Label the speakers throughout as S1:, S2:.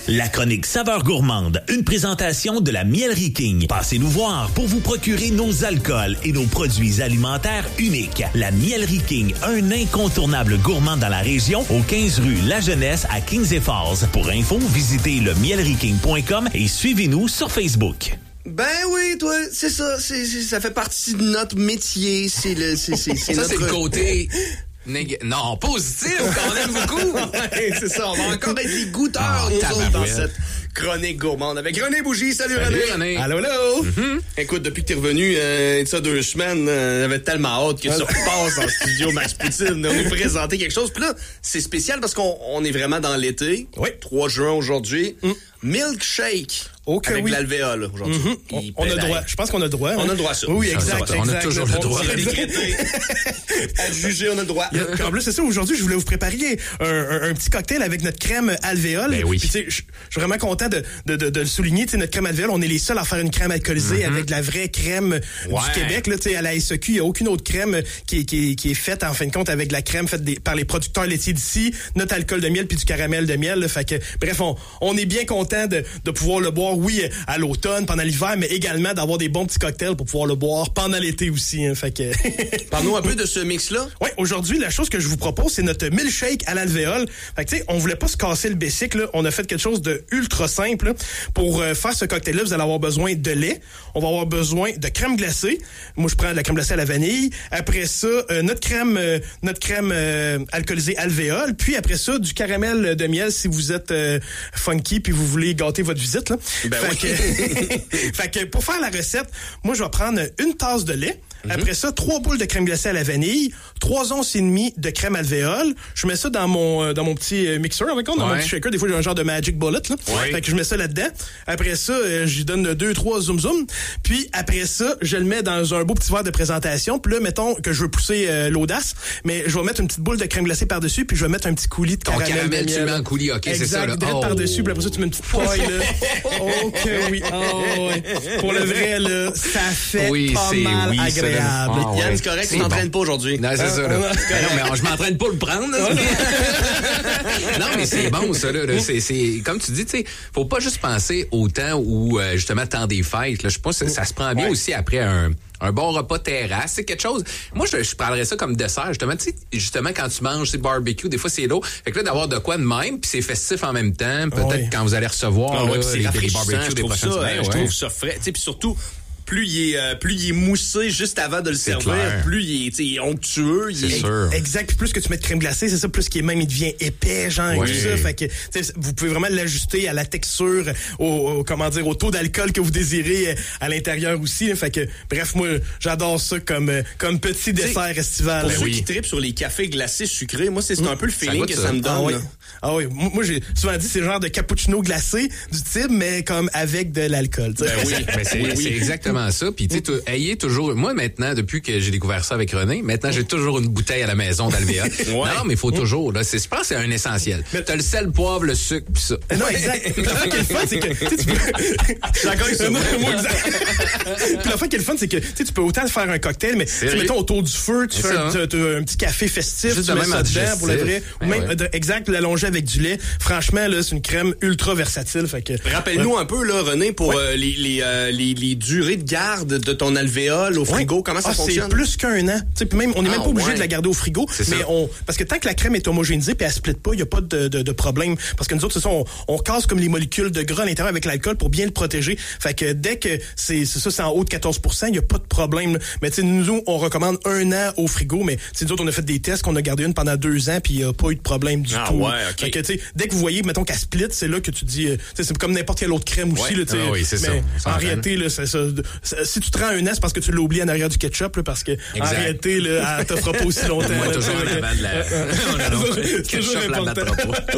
S1: La chronique Saveurs gourmandes, une présentation de la Mielerie King. Passez nous voir pour vous procurer nos alcools et nos produits alimentaires uniques. La Mielerie King, un incontournable gourmand dans la région, au 15 rue La Jeunesse à Kings et Falls. Pour info, visitez lemielerieking.com et suivez-nous sur Facebook.
S2: Ben oui, toi, c'est ça. Ça fait partie de notre métier. C'est
S3: le côté... Non, positif, qu'on aime beaucoup.
S2: Ouais, c'est ça, on va encore être les goûteurs, nous autres, dans cette chronique gourmande. Avec René Bougie. Salut René. Allô, allô. Mm-hmm. Écoute, depuis que t'es revenu, ça 2 semaines, j'avais tellement hâte que tu repasses en studio Max Poutine, de nous présenter quelque chose. Puis là, c'est spécial parce qu'on est vraiment dans l'été. Oui. 3 juin aujourd'hui. Milkshake. Okay, avec l'alvéole aujourd'hui. Mm-hmm. On a le droit. Je pense qu'on a le droit. On a le droit à ça. Oui, exact.
S3: On a toujours le droit.
S2: À juger, on a le droit.
S4: En plus, c'est ça. Aujourd'hui, je voulais vous préparer un petit cocktail avec notre crème alvéole.
S3: Ben oui.
S4: Puis, tu sais, je suis vraiment content de le souligner. Tu sais, notre crème alvéole, on est les seuls à faire une crème alcoolisée avec de la vraie crème du Québec. Là, tu sais, à la SEQ, il n'y a aucune autre crème qui est faite, en fin de compte, avec de la crème faite par les producteurs laitiers d'ici, notre alcool de miel puis du caramel de miel. Là, fait que, bref, on est bien content de pouvoir le boire, oui, à l'automne, pendant l'hiver, mais également d'avoir des bons petits cocktails pour pouvoir le boire pendant l'été aussi. Hein, fait que...
S2: Parle-nous un peu de ce mix-là.
S4: Oui, aujourd'hui, la chose que je vous propose, c'est notre milkshake à l'alvéole. Fait que, tu sais, on voulait pas se casser le basic, là. On a fait quelque chose de ultra simple. Là. Pour faire ce cocktail-là, vous allez avoir besoin de lait. On va avoir besoin de crème glacée. Moi, je prends de la crème glacée à la vanille. Après ça, notre crème alcoolisée alvéole. Puis après ça, du caramel de miel si vous êtes funky puis vous voulez gâter votre visite. Là.
S2: Ben
S4: fait que pour faire la recette, moi, je vais prendre une tasse de lait. Après ça, 3 boules de crème glacée à la vanille, 3 onces et demie de crème alvéole. Je mets ça dans mon petit mixeur, dans mon petit shaker. Des fois, j'ai un genre de Magic Bullet, là. Ouais. Fait que je mets ça là-dedans. Après ça, j'y donne 2-3 zoom. Puis après ça, je le mets dans un beau petit verre de présentation. Puis là, mettons que je veux pousser l'audace, mais je vais mettre une petite boule de crème glacée par-dessus, puis je vais mettre un petit coulis de caramel.
S3: Ton caramel, tu mets un coulis, OK,
S4: exact,
S3: c'est ça, là.
S4: Direct par-dessus, puis après ça, tu mets une petite paille, là. OK, oui. Oh, ouais. Pour le vrai, là, ça fait pas mal agréable.
S2: Yann, c'est correct, tu t'entraînes pas aujourd'hui.
S3: Non, c'est ça, là. Non, mais je m'entraîne pas le prendre, là. Non, mais c'est bon, ça, là. C'est comme tu dis, tu sais, faut pas juste penser au temps où, justement, temps des fêtes, là. Je pense que ça se prend bien aussi après un bon repas terrasse, c'est quelque chose. Moi, je parlerais ça comme dessert, justement. Tu sais, justement, quand tu manges, c'est barbecue, des fois, c'est lourd. Fait que là, d'avoir de quoi de même, puis c'est festif en même temps, peut-être quand vous allez recevoir là, les barbecues des prochaines semaines.
S2: Je trouve ça frais. Tu sais, puis surtout, plus il est moussé juste avant de le servir, plus il est onctueux.
S3: C'est sûr.
S4: Exact. Puis plus que tu mets de crème glacée, c'est ça, plus qu'il il devient épais, genre, et tout ça. Fait que, vous pouvez vraiment l'ajuster à la texture, au taux d'alcool que vous désirez à l'intérieur aussi. Là. Fait que, bref, moi, j'adore ça comme petit dessert estival.
S2: Pour ceux qui trippent sur les cafés glacés sucrés, moi, c'est un peu le feeling que ça me donne.
S4: Ah oui. Moi, j'ai souvent dit, c'est le genre de cappuccino glacé du type, mais comme avec de l'alcool.
S3: Ben oui, mais c'est exactement ça. Puis, tu sais, ayez toujours... Moi, maintenant, depuis que j'ai découvert ça avec René, maintenant, j'ai toujours une bouteille à la maison d'alvéole. Non, mais il faut toujours. Là, je pense que c'est un essentiel. T'as le sel, le poivre, le sucre, puis ça.
S4: Non, exact. Puis la fois qui est le fun, c'est que... Tu peux... Je suis d'accord avec ça. Moi, exact. Puis la fois qui est le fun, c'est que tu peux autant faire un cocktail, mais mettons autour du feu, tu fais un petit café festif,
S3: juste
S4: tu mets ça dedans pour le vrai.
S3: Ou
S4: même, exact, l'allonger avec du lait. Franchement, là, c'est une crème ultra versatile. Fait que...
S2: Rappelle-nous un peu, là, René, pour les durées de garde de ton alvéole au frigo, comment ça fonctionne?
S4: C'est plus qu'un an. T'sais, même, on n'est même pas obligé de la garder au frigo, mais parce que tant que la crème est homogénéisée et elle split pas, il n'y a pas de problème. Parce que nous autres, c'est ça, on casse comme les molécules de gras à l'intérieur avec l'alcool pour bien le protéger. Fait que dès que c'est en haut de 14%, il n'y a pas de problème. Mais nous, on recommande 1 an au frigo, mais nous autres, on a fait des tests qu'on a gardé une pendant 2 ans puis il n'y a pas eu de problème du tout.
S2: Ouais, okay.
S4: Fait que, dès que vous voyez, mettons qu'elle split, c'est là que tu dis, c'est comme n'importe quelle autre crème aussi. Là,
S3: oui, c'est
S4: mais
S3: ça.
S4: En réalité, là, c'est ça. Si tu te rends 1 an, c'est parce que tu l'as oublié en arrière du ketchup, là, parce que en réalité, là, elle t'offre pas aussi longtemps.
S3: Moi, toujours en avant de la... ketchup la battra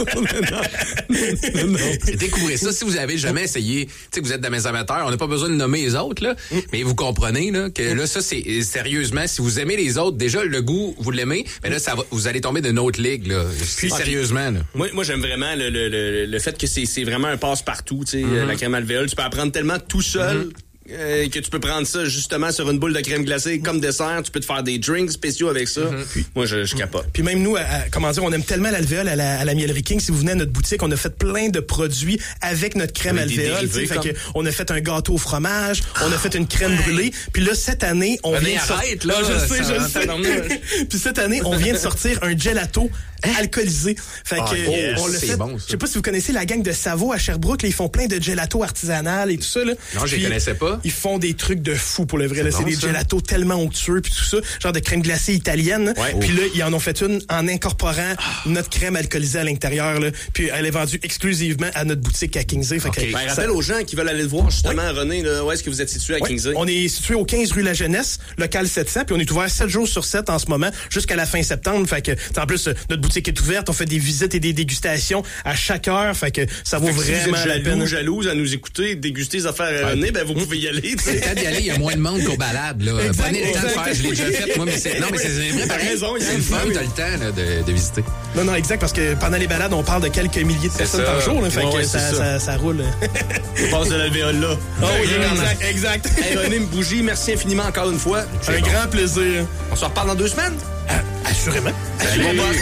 S3: pas. Découvrez ça. Si vous avez jamais essayé, tu sais que vous êtes de mes amateurs, on n'a pas besoin de nommer les autres, là, mais vous comprenez là, que là, ça, c'est sérieusement, si vous aimez les autres, déjà, le goût, vous l'aimez, mais là, vous allez tomber d'une autre ligue, là. Puis, sérieusement, là.
S2: Moi, j'aime vraiment le fait que c'est vraiment un passe-partout, tu sais, la crème alvéole. Tu peux apprendre tellement tout seul. que tu peux prendre ça justement sur une boule de crème glacée comme dessert. Tu peux te faire des drinks spéciaux avec ça. Puis, moi, je capote.
S4: Puis même nous, on aime tellement l'alvéole à la Mielerie King. Si vous venez à notre boutique, on a fait plein de produits avec notre crème alvéole. On a fait un gâteau au fromage, on a fait une crème brûlée. Puis là, cette année, on vient
S3: arrête, là,
S4: je sais. Puis cette année, on vient de sortir un gelato alcoolisé. Fait que on l'a fait. Bon, je sais pas si vous connaissez la gang de Savo à Sherbrooke, là, ils font plein de gelato artisanal et tout ça là.
S3: Non, je les connaissais pas.
S4: Ils font des trucs de fou pour le vrai. C'est des gelatos tellement onctueux puis tout ça, genre de crème glacée italienne. Puis là, ils en ont fait une en incorporant notre crème alcoolisée à l'intérieur là. Puis elle est vendue exclusivement à notre boutique à Kingsey. Fait que
S2: rappelle aux gens qui veulent aller le voir justement, René, là, où est-ce que vous êtes situé à Kingsey?
S4: On est situé au 15 rue La Jeunesse, local 700, puis on est ouvert 7 jours sur 7 en ce moment jusqu'à la fin septembre. Fait que en plus notre boutique est ouverte, on fait des visites et des dégustations à chaque heure, fait que ça vaut vraiment la peine.
S2: Jalouse à nous écouter, déguster les affaires René, ben vous pouvez y aller.
S3: C'est le temps d'y aller, il y a moins de monde qu'aux balades là. Prenez le temps de faire, je l'ai déjà fait moi, mais c'est vrai, t'as raison, c'est le fun, t'as le temps là, de visiter.
S4: Non, exact, parce que pendant les balades, on parle de quelques milliers de personnes par jour, là, fait que ça roule.
S2: On passe de l'alvéole là.
S4: Oh oui, exact.
S2: Hey, René Bougie, merci infiniment encore une fois.
S4: Un grand plaisir.
S2: On se reparle dans 2 semaines?
S4: Assurément.
S2: Salut mon boss.